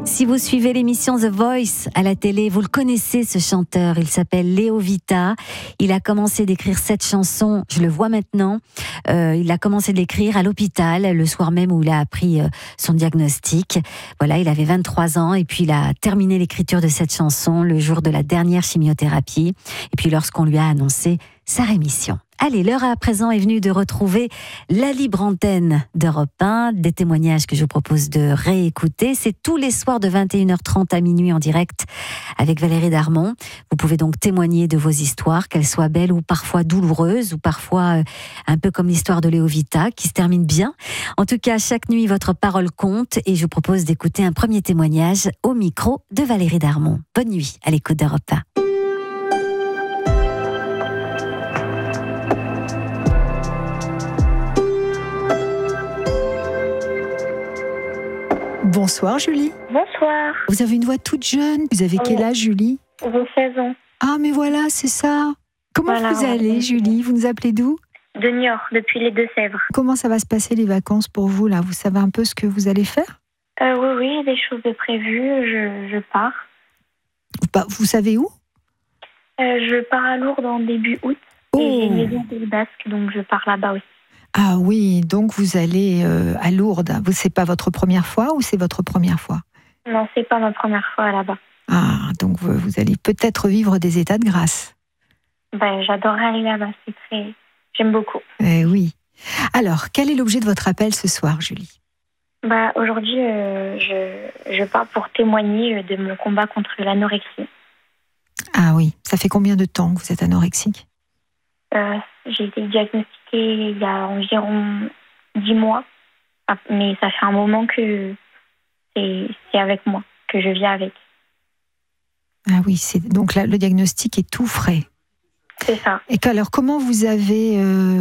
Si vous suivez l'émission The Voice à la télé, vous le connaissez, ce chanteur. Il s'appelle Léo Vita. Il a commencé d'écrire cette chanson, je le vois maintenant. Il a commencé de l'écrire à l'hôpital, le soir même où il a appris son diagnostic. Voilà, il avait 23 ans et puis il a terminé l'écriture de cette chanson le jour de la dernière chimiothérapie. Et puis lorsqu'on lui a annoncé sa rémission. Allez, l'heure à présent est venue de retrouver la libre antenne d'Europe 1, des témoignages que je vous propose de réécouter. C'est tous les soirs de 21h30 à minuit en direct avec Valérie Darmon. Vous pouvez donc témoigner de vos histoires, qu'elles soient belles ou parfois douloureuses, ou parfois un peu comme l'histoire de Léo Vita, qui se termine bien. En tout cas, chaque nuit, votre parole compte et je vous propose d'écouter un premier témoignage au micro de Valérie Darmon. Bonne nuit à l'écoute d'Europe 1. Bonsoir Julie. Bonsoir. Vous avez une voix toute jeune. Vous avez quel âge Julie? J'ai 16 ans. Ah mais voilà, c'est ça. Comment vous allez Julie? Vous nous appelez d'où? De Niort, depuis les Deux-Sèvres. Comment ça va se passer les vacances pour vous là? Vous savez un peu ce que vous allez faire? Oui, il y a des choses de prévues. Je pars. Vous savez où? Je pars à Lourdes en début août. Oh. Et j'ai une maison Pays Basque, donc je pars là-bas aussi. Ah oui, donc vous allez à Lourdes. C'est pas votre première fois ou c'est votre première fois? Non, c'est pas ma première fois là-bas. Ah, donc vous allez peut-être vivre des états de grâce. J'adorerais aller là-bas, c'est très... J'aime beaucoup. Oui. Alors, quel est l'objet de votre appel ce soir, Julie? Aujourd'hui, je pars pour témoigner de mon combat contre l'anorexie. Ah oui, ça fait combien de temps que vous êtes anorexique? J'ai été diagnostiquée il y a environ 10 mois, mais ça fait un moment que c'est avec moi, que je vis avec. Ah oui, donc là, le diagnostic est tout frais. C'est ça. Et alors, comment vous avez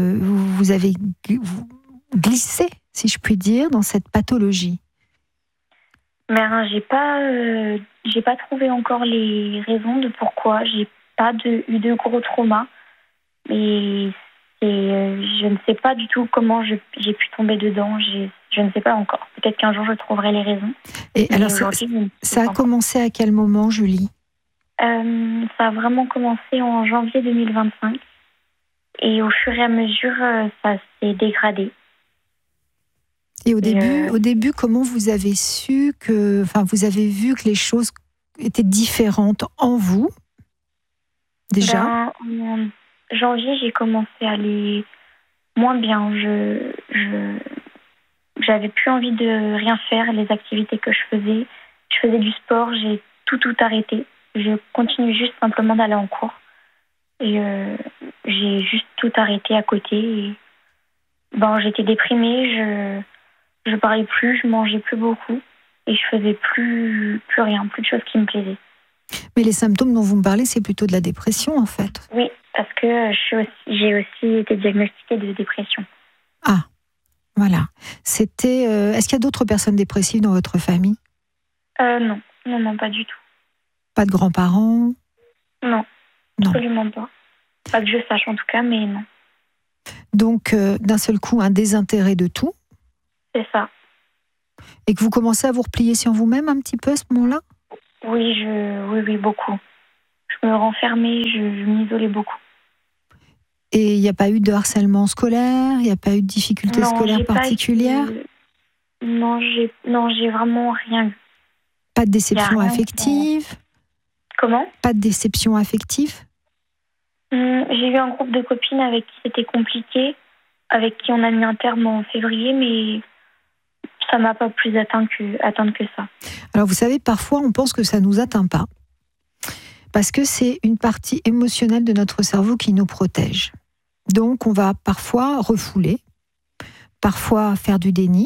glissé, si je puis dire, dans cette pathologie? Mais j'ai pas trouvé encore les raisons de pourquoi. J'ai pas eu de gros traumas. Et je ne sais pas du tout comment j'ai pu tomber dedans. Je ne sais pas encore. Peut-être qu'un jour je trouverai les raisons. Et alors, ça a commencé à quel moment, Julie? Ça a vraiment commencé en janvier 2025. Et au fur et à mesure, ça s'est dégradé. Et au début, comment vous avez su vous avez vu que les choses étaient différentes en vous, déjà? En janvier, j'ai commencé à aller moins bien. J'avais plus envie de rien faire, les activités que je faisais du sport, j'ai tout arrêté. Je continue juste simplement d'aller en cours. Et j'ai juste tout arrêté à côté. Et, j'étais déprimée, je parlais plus, je mangeais plus beaucoup. Et je faisais plus rien, plus de choses qui me plaisaient. Mais les symptômes dont vous me parlez, c'est plutôt de la dépression, en fait. Oui, parce que j'ai aussi été diagnostiquée de dépression. Ah, voilà. Est-ce qu'il y a d'autres personnes dépressives dans votre famille? Non, pas du tout. Pas de grands-parents? Non, absolument pas. Pas que je sache en tout cas, mais non. Donc, d'un seul coup, un désintérêt de tout? C'est ça. Et que vous commencez à vous replier sur vous-même un petit peu à ce moment-là? Oui, beaucoup. Je me renfermais, je m'isolais beaucoup. Et il n'y a pas eu de harcèlement scolaire? Il n'y a pas eu de difficultés scolaires particulières? Non, j'ai vraiment rien eu. Pas de déception affective? Comment? Pas de déception affective? J'ai eu un groupe de copines avec qui c'était compliqué, avec qui on a mis un terme en février, mais ça m'a pas plus atteinte que ça. Alors vous savez, parfois on pense que ça nous atteint pas, parce que c'est une partie émotionnelle de notre cerveau qui nous protège. Donc on va parfois refouler, parfois faire du déni,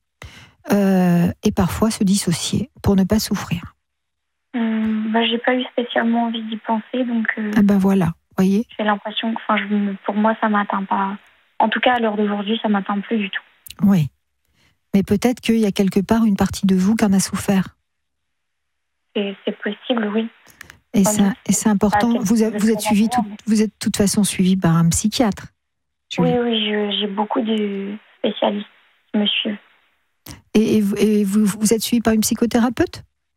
et parfois se dissocier pour ne pas souffrir. J'ai pas eu spécialement envie d'y penser, donc. Voilà, voyez. J'ai l'impression que, pour moi, ça m'atteint pas. En tout cas, à l'heure d'aujourd'hui, ça m'atteint plus du tout. Oui, mais peut-être qu'il y a quelque part une partie de vous qui en a souffert. C'est possible, oui. Et c'est important. Vous êtes de toute façon suivi par un psychiatre. Oui, j'ai beaucoup de spécialistes qui me suivent. Et vous êtes suivi par une psychothérapeute?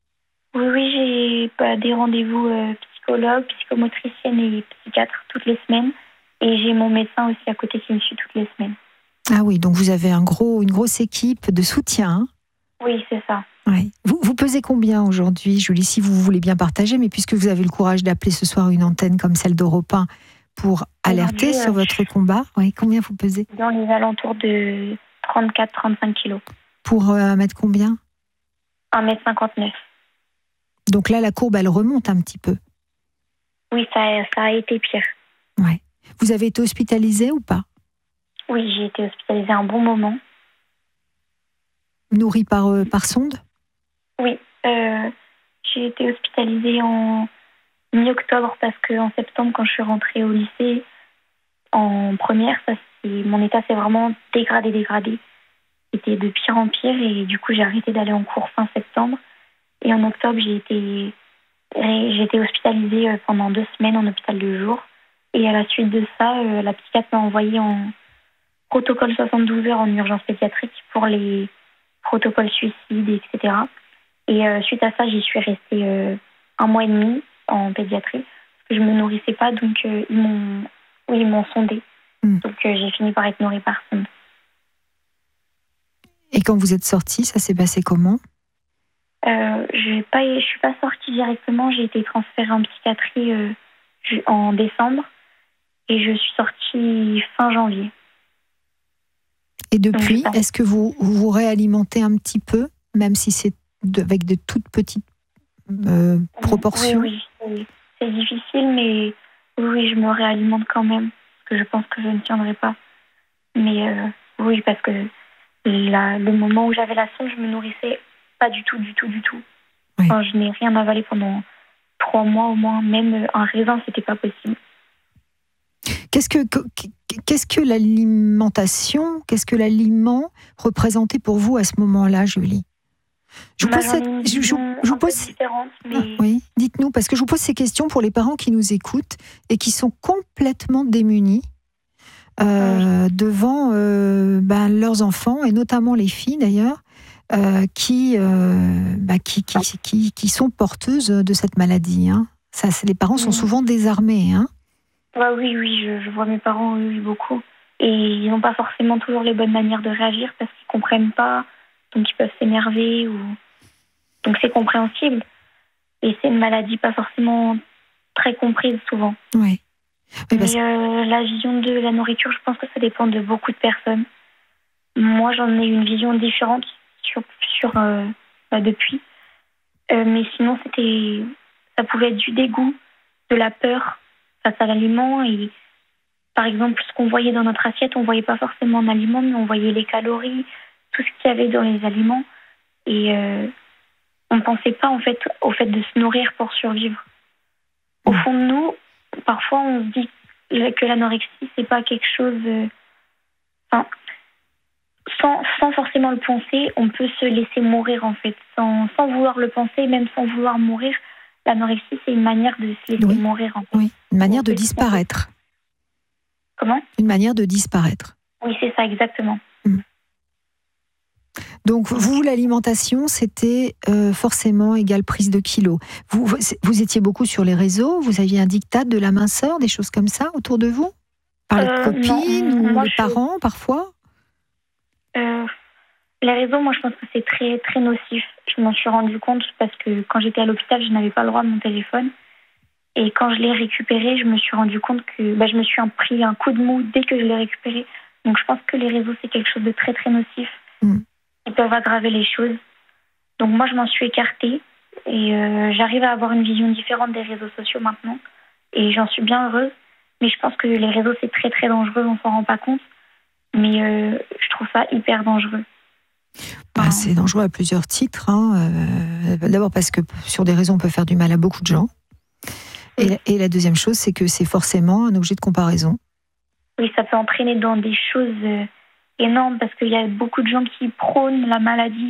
Oui, j'ai des rendez-vous psychologue, psychomotricienne et psychiatre toutes les semaines. Et j'ai mon médecin aussi à côté qui me suit toutes les semaines. Ah oui, donc vous avez une grosse équipe de soutien. Hein. Oui, c'est ça. Ouais. Vous pesez combien aujourd'hui, Julie, si vous voulez bien partager, mais puisque vous avez le courage d'appeler ce soir une antenne comme celle d'Europe 1 pour alerter sur votre combat, combien vous pesez? Dans les alentours de 34-35 kilos. Pour 1m combien? 1m59. Donc là, la courbe, elle remonte un petit peu. Oui, ça a été pire. Ouais. Vous avez été hospitalisée ou pas? Oui, j'ai été hospitalisée un bon moment. Nourrie par sonde? Oui, j'ai été hospitalisée en mi-octobre parce qu'en septembre, quand je suis rentrée au lycée, en première, mon état s'est vraiment dégradé. C'était de pire en pire et du coup, j'ai arrêté d'aller en cours fin septembre. Et en octobre, j'ai été hospitalisée pendant 2 semaines en hôpital de jour. Et à la suite de ça, la psychiatre m'a envoyée en protocole 72 heures en urgence pédiatrique pour les protocoles suicides, etc. Et suite à ça, j'y suis restée 1 mois et demi en pédiatrie parce que je me nourrissais pas, donc ils m'ont sondée. Donc j'ai fini par être nourrie par sonde. Et quand vous êtes sortie, ça s'est passé comment? Je suis pas sortie directement, j'ai été transférée en psychiatrie en décembre et je suis sortie fin janvier. Et depuis, est-ce que vous vous réalimentez un petit peu, même si c'est avec de toutes petites proportions? Oui, c'est difficile, mais oui, je me réalimente quand même, parce que je pense que je ne tiendrai pas. Mais oui, parce que le moment où j'avais la sonde, je me nourrissais pas du tout. Oui. Enfin, je n'ai rien avalé pendant 3 mois au moins, même un raisin, c'était pas possible. Qu'est-ce que l'alimentation, qu'est-ce que l'aliment représentait pour vous à ce moment-là, Julie? Je vous pose différente, mais... Oui, dites-nous, parce que je vous pose ces questions pour les parents qui nous écoutent et qui sont complètement démunis devant leurs enfants, et notamment les filles d'ailleurs, qui sont porteuses de cette maladie. Hein. Les parents sont souvent désarmés. Hein. Oui, je vois mes parents beaucoup. Et ils n'ont pas forcément toujours les bonnes manières de réagir parce qu'ils ne comprennent pas, donc ils peuvent s'énerver. Donc c'est compréhensible. Et c'est une maladie pas forcément très comprise souvent. Oui. Mais la vision de la nourriture, je pense que ça dépend de beaucoup de personnes. Moi, j'en ai une vision différente depuis. Mais sinon, ça pouvait être du dégoût, de la peur face à l'aliment. Et par exemple, ce qu'on voyait dans notre assiette, on ne voyait pas forcément en aliment, mais on voyait les calories, tout ce qu'il y avait dans les aliments. Et on ne pensait pas au fait de se nourrir pour survivre. Au fond de nous, parfois, on se dit que l'anorexie, c'est pas quelque chose... sans forcément le penser, on peut se laisser mourir, en fait. Sans vouloir le penser, même sans vouloir mourir, l'anorexie, c'est une manière de se laisser mourir, en fait. Oui, une manière de disparaître. Comment ? Une manière de disparaître. Oui, c'est ça, exactement. Donc, vous, l'alimentation, c'était forcément égale prise de kilos. Vous étiez beaucoup sur les réseaux, vous aviez un diktat de la minceur, des choses comme ça autour de vous? Par les copines ou les parents, parfois? Les réseaux, moi, je pense que c'est très, très nocif. Je m'en suis rendu compte parce que quand j'étais à l'hôpital, je n'avais pas le droit de mon téléphone. Et quand je l'ai récupéré, je me suis rendu compte que je me suis pris un coup de mou dès que je l'ai récupéré. Donc, je pense que les réseaux, c'est quelque chose de très, très nocif. Ils peuvent aggraver les choses. Donc, moi, je m'en suis écartée. Et j'arrive à avoir une vision différente des réseaux sociaux maintenant. Et j'en suis bien heureuse. Mais je pense que les réseaux, c'est très, très dangereux. On s'en rend pas compte. Mais je trouve ça hyper dangereux. C'est dangereux à plusieurs titres. Hein. D'abord parce que sur des réseaux, on peut faire du mal à beaucoup de gens. Et la deuxième chose, c'est que c'est forcément un objet de comparaison. Oui, ça peut entraîner dans des choses énormes parce qu'il y a beaucoup de gens qui prônent la maladie.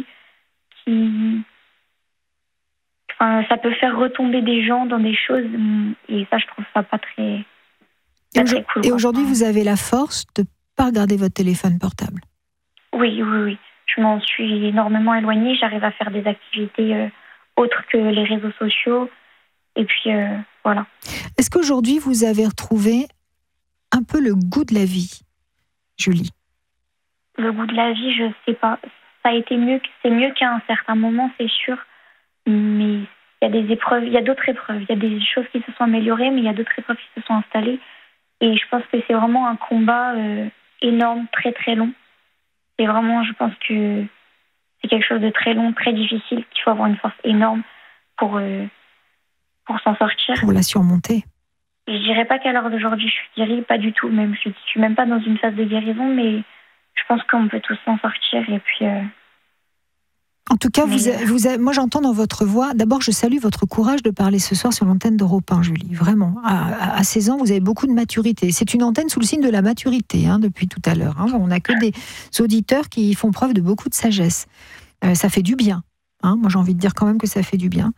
Ça peut faire retomber des gens dans des choses et ça, je trouve ça pas très cool. Et aujourd'hui, vous avez la force de ne pas regarder votre téléphone portable? Oui. Je m'en suis énormément éloignée. J'arrive à faire des activités autre que les réseaux sociaux. Et puis, voilà. Est-ce qu'aujourd'hui, vous avez retrouvé un peu le goût de la vie, Julie? Le goût de la vie, je sais pas. Ça a été mieux, c'est mieux qu'à un certain moment, c'est sûr. Mais il y a des épreuves, il y a d'autres épreuves. Il y a des choses qui se sont améliorées, mais il y a d'autres épreuves qui se sont installées. Et je pense que c'est vraiment un combat énorme, très très long. C'est vraiment, je pense que c'est quelque chose de très long, très difficile, qu'il faut avoir une force énorme pour s'en sortir. Pour la surmonter. Et je dirais pas qu'à l'heure d'aujourd'hui, je suis guérie, pas du tout. Même, je suis même pas dans une phase de guérison, mais je pense qu'on peut tous s'en sortir. Et puis. En tout cas, moi j'entends dans votre voix, d'abord je salue votre courage de parler ce soir sur l'antenne d'Europe 1, Julie. Vraiment, à 16 ans, vous avez beaucoup de maturité. C'est une antenne sous le signe de la maturité, depuis tout à l'heure. On n'a que des auditeurs qui font preuve de beaucoup de sagesse. Ça fait du bien. Moi j'ai envie de dire quand même que ça fait du bien.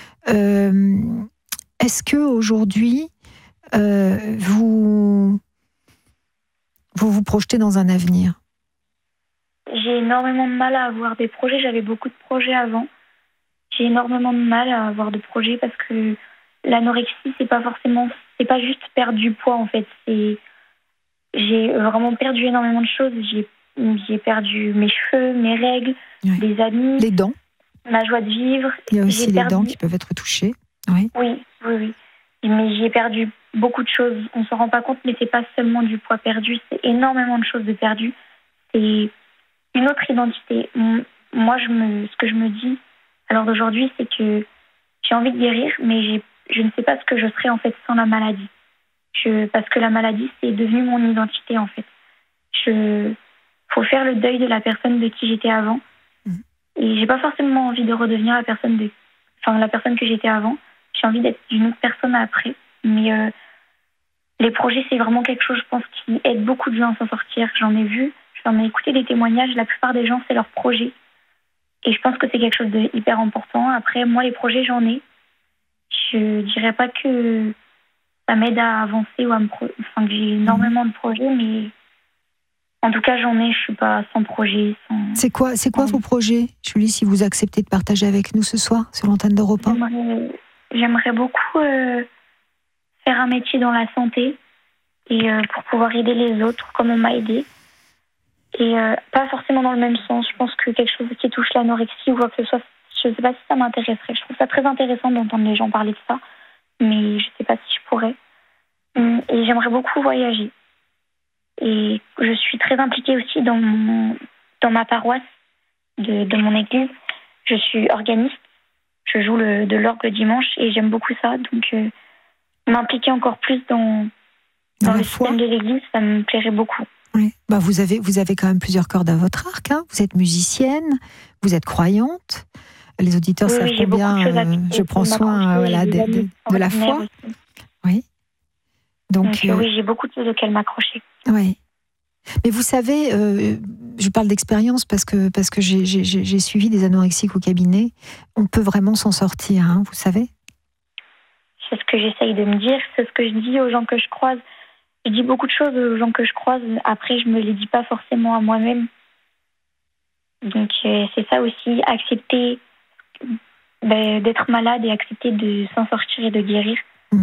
Est-ce que aujourd'hui vous vous projetez dans un avenir? J'ai énormément de mal à avoir des projets. J'avais beaucoup de projets avant. J'ai énormément de mal à avoir de projets parce que l'anorexie, c'est pas juste perdre du poids en fait. J'ai vraiment perdu énormément de choses. J'ai perdu mes cheveux, mes règles, des amis, les dents, ma joie de vivre. Il y a aussi les dents qui peuvent être touchées. Oui. Mais j'ai perdu beaucoup de choses. On s'en rend pas compte, mais c'est pas seulement du poids perdu, c'est énormément de choses de perdu. C'est une autre identité. Moi, ce que je me dis à l'heure d'aujourd'hui, c'est que j'ai envie de guérir, mais je ne sais pas ce que je serais en fait sans la maladie. Parce que la maladie, c'est devenu mon identité en fait. Faut faire le deuil de la personne de qui j'étais avant. Et j'ai pas forcément envie de redevenir la personne que j'étais avant. J'ai envie d'être une autre personne après. Mais les projets, c'est vraiment quelque chose, je pense, qui aide beaucoup de gens à s'en sortir. J'en ai écouté des témoignages. La plupart des gens, c'est leur projet. Et je pense que c'est quelque chose de hyper important. Après, moi, les projets, j'en ai. Je dirais pas que ça m'aide à avancer ou que j'ai énormément de projets, mais en tout cas, j'en ai. Je suis pas sans projet. C'est quoi vos projets, Julie, si vous acceptez de partager avec nous ce soir sur l'antenne d'Europe 1? J'aimerais beaucoup faire un métier dans la santé et pour pouvoir aider les autres comme on m'a aidé. Et pas forcément dans le même sens. Je pense que quelque chose qui touche l'anorexie ou quoi que ce soit, je ne sais pas si ça m'intéresserait. Je trouve ça très intéressant d'entendre les gens parler de ça, mais je ne sais pas si je pourrais. Et j'aimerais beaucoup voyager. Et je suis très impliquée aussi dans ma paroisse de mon église. Je suis organiste. Je joue de l'orgue le dimanche et j'aime beaucoup ça. Donc, m'impliquer encore plus dans le système de l'église, ça me plairait beaucoup. Oui. Vous avez quand même plusieurs cordes à votre arc. Vous êtes musicienne, vous êtes croyante. Les auditeurs savent combien je prends soin de la foi. Aussi. Oui. Donc oui, j'ai beaucoup de choses auxquelles m'accrocher. Oui. Mais vous savez, je parle d'expérience parce que j'ai suivi des anorexiques au cabinet. On peut vraiment s'en sortir, vous savez. C'est ce que j'essaye de me dire, c'est ce que je dis aux gens que je croise. Je dis beaucoup de choses aux gens que je croise. Après, je me les dis pas forcément à moi-même. Donc, c'est ça aussi, accepter d'être malade et accepter de s'en sortir et de guérir.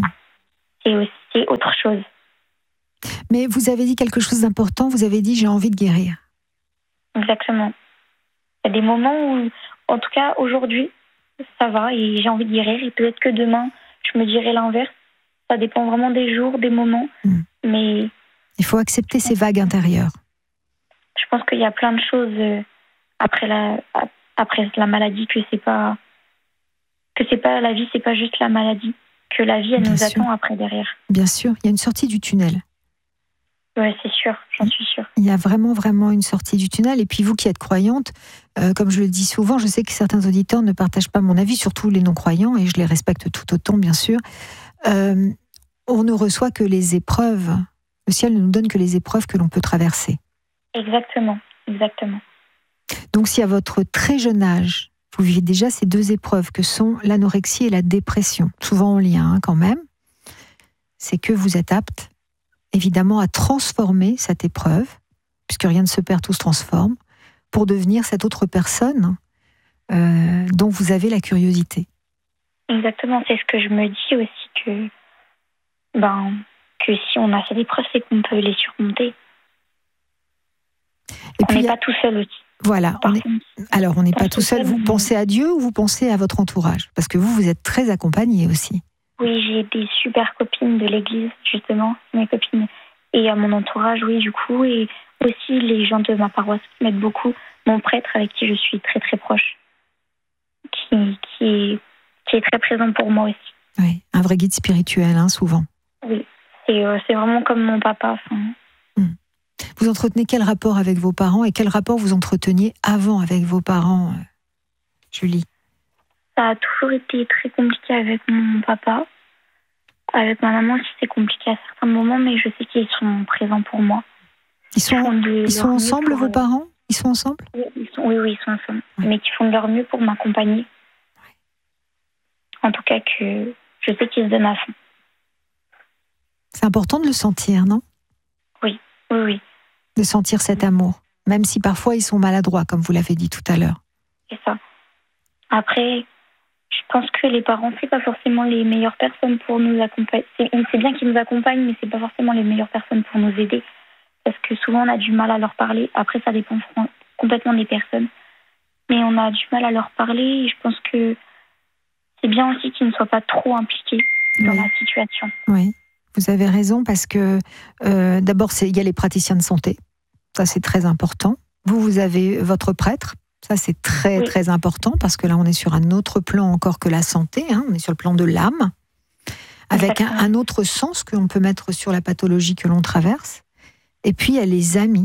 C'est autre chose. Mais vous avez dit quelque chose d'important, vous avez dit « j'ai envie de guérir ». Exactement. Il y a des moments où, en tout cas aujourd'hui, ça va et j'ai envie de guérir. Et peut-être que demain, je me dirai l'inverse. Ça dépend vraiment des jours, des moments. Mais il faut accepter ces vagues intérieures. Je pense qu'il y a plein de choses après la maladie, que c'est pas la vie, c'est pas juste la maladie. Que la vie, elle nous attend après derrière. Bien sûr, il y a une sortie du tunnel. Oui, c'est sûr, j'en suis sûre. Il y a vraiment, vraiment une sortie du tunnel. Et puis vous qui êtes croyante, comme je le dis souvent, je sais que certains auditeurs ne partagent pas mon avis, surtout les non-croyants, et je les respecte tout autant, bien sûr. On ne reçoit que les épreuves. Le ciel ne nous donne que les épreuves que l'on peut traverser. Exactement, exactement. Donc si à votre très jeune âge, vous vivez déjà ces deux épreuves que sont l'anorexie et la dépression, souvent en lien quand même, c'est que vous êtes apte évidemment à transformer cette épreuve, puisque rien ne se perd, tout se transforme, pour devenir cette autre personne dont vous avez la curiosité. Exactement, c'est ce que je me dis aussi, que si on a fait des preuves, c'est qu'on peut les surmonter. Et On puis, n'est pas tout seul aussi. voilà. Alors, on n'est pas tout seul. Vous pensez à Dieu ou vous pensez à votre entourage? Parce que vous êtes très accompagné aussi. Oui, j'ai des super copines de l'église, justement, mes copines. Et à mon entourage, oui, du coup. Et aussi les gens de ma paroisse qui m'aident beaucoup. Mon prêtre, avec qui je suis très, très proche, qui est très présent pour moi aussi. Oui, un vrai guide spirituel, hein, souvent. Oui, c'est vraiment comme mon papa. Vous entretenez quel rapport avec vos parents et quel rapport vous entreteniez avant avec vos parents, Julie? Ça a toujours été très compliqué avec mon papa. Avec ma maman aussi, c'est compliqué à certains moments, mais je sais qu'ils sont présents pour moi. Ils sont ensemble, vos parents? Ils sont ensemble? Oui, ils sont ensemble. Oui. Mais qui font de leur mieux pour m'accompagner. En tout cas, que je sais qu'ils se donnent à fond. C'est important de le sentir, non? Oui. De sentir cet amour, même si parfois ils sont maladroits, comme vous l'avez dit tout à l'heure. C'est ça. Après, je pense que les parents, c'est pas forcément les meilleures personnes pour nous accompagner. C'est bien qu'ils nous accompagnent, mais c'est pas forcément les meilleures personnes pour nous aider. Parce que souvent, on a du mal à leur parler. Après, ça dépend complètement des personnes. Mais on a du mal à leur parler et je pense que c'est bien aussi qu'ils ne soient pas trop impliqués dans la situation. Oui. Vous avez raison parce que d'abord, il y a les praticiens de santé. Ça, c'est très important. Vous avez votre prêtre. Ça, c'est très, très important parce que là, on est sur un autre plan encore que la santé. Hein. On est sur le plan de l'âme, avec un autre sens que l'on peut mettre sur la pathologie que l'on traverse. Et puis, il y a les amis.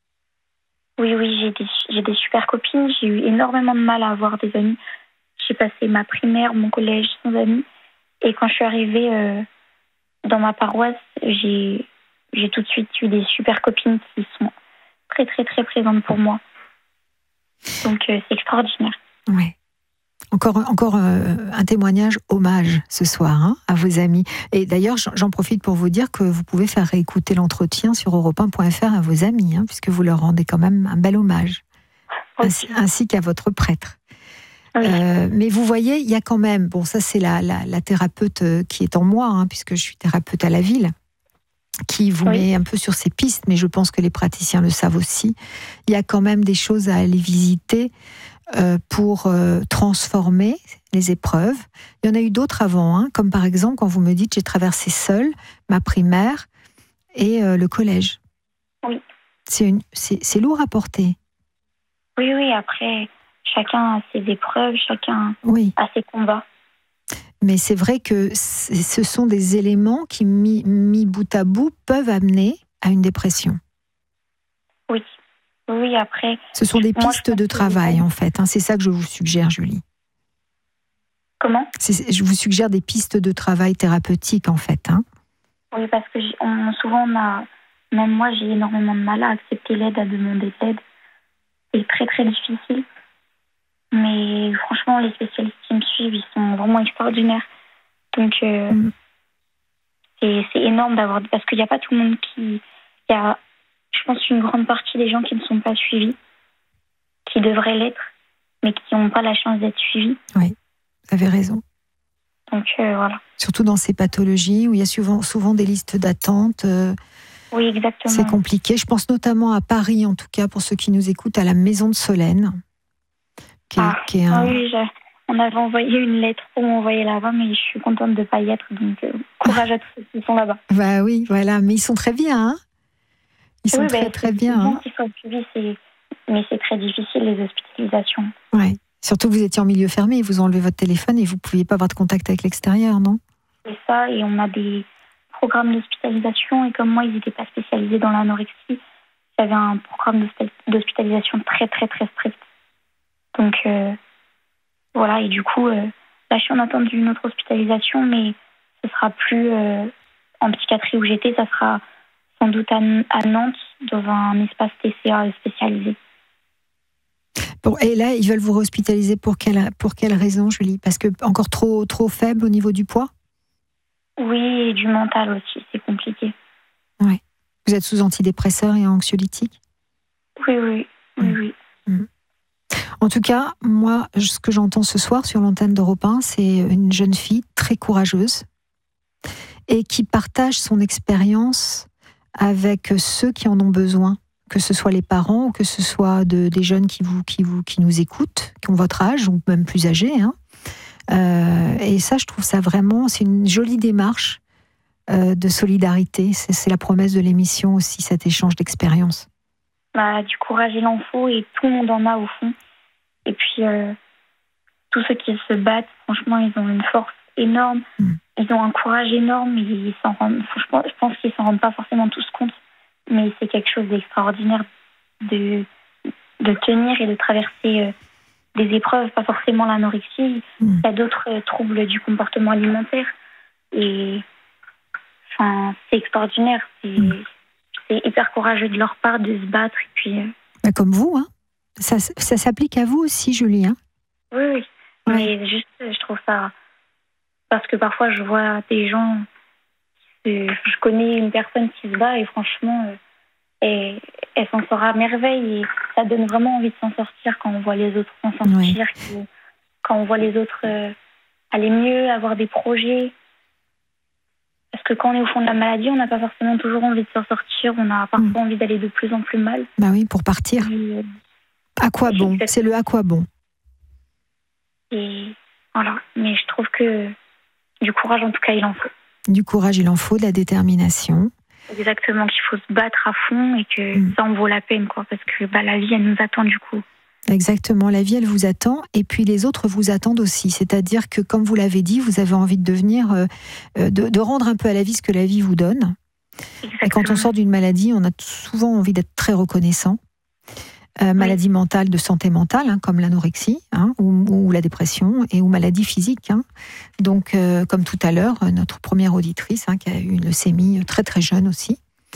Oui, j'ai des super copines. J'ai eu énormément de mal à avoir des amis. J'ai passé ma primaire, mon collège sans amis. Et quand je suis arrivée dans ma paroisse, j'ai tout de suite eu des super copines qui sont très, très, très présentes pour moi. Donc, c'est extraordinaire. Oui. Encore un témoignage hommage ce soir, hein, à vos amis. Et d'ailleurs, j'en profite pour vous dire que vous pouvez faire réécouter l'entretien sur europe1.fr à vos amis, hein, puisque vous leur rendez quand même un bel hommage, ainsi qu'à votre prêtre. Oui. Mais vous voyez, il y a quand même, bon, ça c'est la thérapeute qui est en moi, hein, puisque je suis thérapeute à la ville, qui vous met un peu sur ces pistes, mais je pense que les praticiens le savent aussi. Il y a quand même des choses à aller visiter pour transformer les épreuves. Il y en a eu d'autres avant, hein, comme par exemple quand vous me dites j'ai traversé seule ma primaire et le collège. Oui. C'est lourd à porter. Oui, après... Chacun a ses épreuves, chacun a ses combats. Mais c'est vrai que ce sont des éléments qui, mis bout à bout, peuvent amener à une dépression. Oui, après... Ce sont des pistes de travail, en fait. Hein, c'est ça que je vous suggère, Julie. Comment ? Je vous suggère des pistes de travail thérapeutiques, en fait. Hein. Oui, parce que souvent, même moi, j'ai énormément de mal à accepter l'aide, à demander de l'aide. C'est très, très difficile. Mais franchement, les spécialistes qui me suivent, ils sont vraiment extraordinaires. Donc, c'est énorme d'avoir... Parce qu'il n'y a pas tout le monde qui... Il y a, je pense, une grande partie des gens qui ne sont pas suivis, qui devraient l'être, mais qui n'ont pas la chance d'être suivis. Oui, vous avez raison. Donc, voilà. Surtout dans ces pathologies où il y a souvent des listes d'attente. Oui, exactement. C'est compliqué. Je pense notamment à Paris, en tout cas, pour ceux qui nous écoutent, à la Maison de Solène. Oui, on avait envoyé une lettre pour m'envoyer là-bas, mais je suis contente de ne pas y être, donc courage à tous ceux qui sont là-bas. Bah oui, voilà, mais ils sont très bien, hein. Ils sont très bien. C'est bon qu'ils soient suivis, mais c'est très difficile, les hospitalisations. Oui, surtout que vous étiez en milieu fermé, ils vous ont enlevé votre téléphone et vous ne pouviez pas avoir de contact avec l'extérieur, non? C'est ça, et on a des programmes d'hospitalisation, et comme moi, ils n'étaient pas spécialisés dans l'anorexie, j'avais un programme d'hospitalisation très, très, très strict. Donc, voilà, et du coup, là, je suis en attente d'une autre hospitalisation, mais ce sera plus en psychiatrie où j'étais, ça sera sans doute à Nantes, dans un espace TCA spécialisé. Bon, et là, ils veulent vous hospitaliser pour quelle raison, Julie? Parce que encore trop faible au niveau du poids? Oui, et du mental aussi, c'est compliqué. Oui. Vous êtes sous antidépresseurs et anxiolytiques? Oui. En tout cas, moi, ce que j'entends ce soir sur l'antenne d'Europe 1, c'est une jeune fille très courageuse et qui partage son expérience avec ceux qui en ont besoin, que ce soit les parents ou que ce soit des jeunes qui nous écoutent, qui ont votre âge ou même plus âgés. Et ça, je trouve ça vraiment, c'est une jolie démarche de solidarité. C'est la promesse de l'émission aussi, cet échange d'expérience. Du courage, il en faut et tout le monde en a au fond. Et puis, tous ceux qui se battent, franchement, ils ont une force énorme. Ils ont un courage énorme. Je pense qu'ils s'en rendent pas forcément tous compte. Mais c'est quelque chose d'extraordinaire de tenir et de traverser des épreuves, pas forcément l'anorexie. Il y a d'autres troubles du comportement alimentaire. Et c'est extraordinaire. C'est hyper courageux de leur part de se battre. Et puis, comme vous, hein. Ça s'applique à vous aussi, Julie. Hein. Oui. Ouais. Mais juste, je trouve ça... Parce que parfois, je vois des gens... Je connais une personne qui se bat et franchement, elle s'en sort à merveille. Et ça donne vraiment envie de s'en sortir quand on voit les autres s'en sortir, quand on voit les autres aller mieux, avoir des projets. Parce que quand on est au fond de la maladie, on n'a pas forcément toujours envie de s'en sortir. On a parfois envie d'aller de plus en plus mal. Oui, pour partir. À quoi bon ? C'est le à quoi bon. Et voilà. Mais je trouve que du courage, en tout cas, il en faut. Du courage, il en faut, de la détermination. Exactement, qu'il faut se battre à fond et que ça en vaut la peine, quoi. Parce que la vie, elle nous attend du coup. Exactement, la vie, elle vous attend et puis les autres vous attendent aussi. C'est-à-dire que, comme vous l'avez dit, vous avez envie de devenir, de rendre un peu à la vie ce que la vie vous donne. Exactement. Et quand on sort d'une maladie, on a souvent envie d'être très reconnaissant. Maladie mentale, de santé mentale, comme l'anorexie ou la dépression, ou maladie physique. Donc, comme tout à l'heure, notre première auditrice qui a eu une leucémie très très jeune aussi.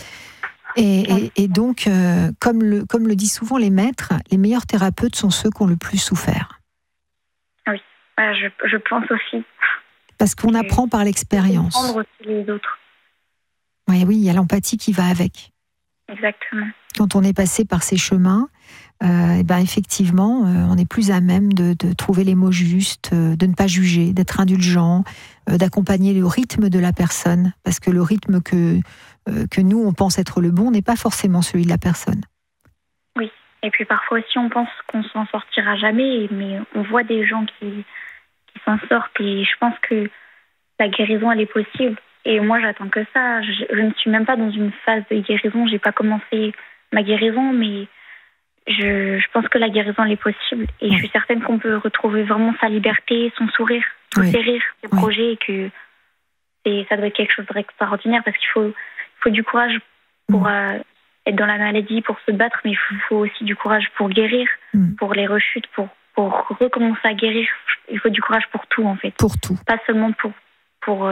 Et donc, comme le disent souvent les maîtres, les meilleurs thérapeutes sont ceux qui ont le plus souffert. Oui, je pense aussi. Parce qu'on apprend par l'expérience. Comprendre aussi les autres. Oui, il y a l'empathie qui va avec. Exactement. Quand on est passé par ces chemins, effectivement, on est plus à même de trouver les mots justes, de ne pas juger, d'être indulgent, d'accompagner le rythme de la personne, parce que le rythme que nous, on pense être le bon, n'est pas forcément celui de la personne. Oui, et puis parfois aussi, on pense qu'on s'en sortira jamais, mais on voit des gens qui s'en sortent, et je pense que la guérison, elle est possible. Et moi, j'attends que ça. Je ne suis même pas dans une phase de guérison. J'ai pas commencé ma guérison, mais je pense que la guérison, elle est possible. Et je suis certaine qu'on peut retrouver vraiment sa liberté, son sourire, tous ses rires, ses projets, et que ça doit être quelque chose d'extraordinaire, parce qu'il faut du courage pour être dans la maladie, pour se battre, mais il faut aussi du courage pour guérir, pour les rechutes, pour recommencer à guérir. Il faut du courage pour tout, en fait. Pour tout. Pas seulement pour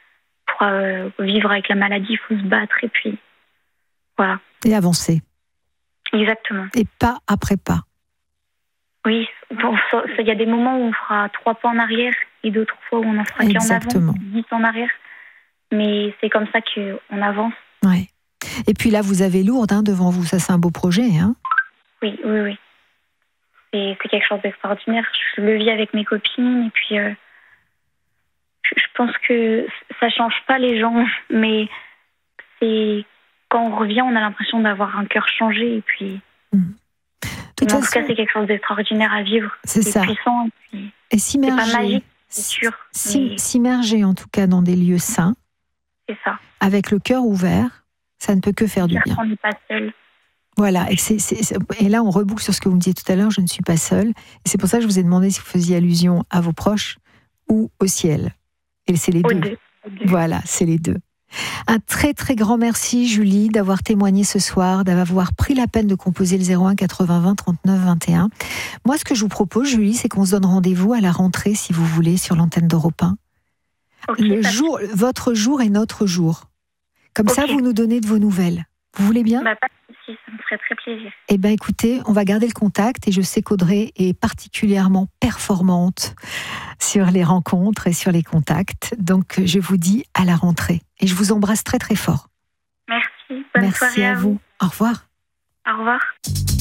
vivre avec la maladie, il faut se battre et puis voilà. Et avancer. Exactement. Et pas après pas. Oui, il y a des moments où on fera 3 pas en arrière et d'autres fois où on en fera qu'en avant, 10 en arrière. Mais c'est comme ça qu'on avance. Ouais. Et puis là, vous avez Lourdes devant vous, ça c'est un beau projet. Oui. C'est quelque chose d'extraordinaire. Je le vis avec mes copines et puis je pense que ça change pas les gens, mais c'est quand on revient, on a l'impression d'avoir un cœur changé et puis. En tout cas, c'est quelque chose d'extraordinaire à vivre. C'est ça. Puissant. Et s'immerger. C'est pas magique, c'est sûr. S'immerger en tout cas dans des lieux sains. C'est ça. Avec le cœur ouvert, ça ne peut que faire du bien. On n'est pas seul. Voilà, et là on reboucle sur ce que vous me disiez tout à l'heure, je ne suis pas seule. Et c'est pour ça que je vous ai demandé si vous faisiez allusion à vos proches ou au ciel. Et c'est les deux. Voilà, c'est les deux. Un très très grand merci Julie d'avoir témoigné ce soir, d'avoir pris la peine de composer le 01 80 20 39 21. Moi ce que je vous propose Julie, c'est qu'on se donne rendez-vous à la rentrée si vous voulez sur l'antenne d'Europe 1. Votre jour est notre jour. Comme ça vous nous donnez de vos nouvelles. Vous voulez bien ? Pas de souci, ça me ferait très plaisir. Eh bien écoutez, on va garder le contact et je sais qu'Audrey est particulièrement performante sur les rencontres et sur les contacts. Donc je vous dis à la rentrée et je vous embrasse très très fort. Merci, bonne soirée à vous. Au revoir. Au revoir.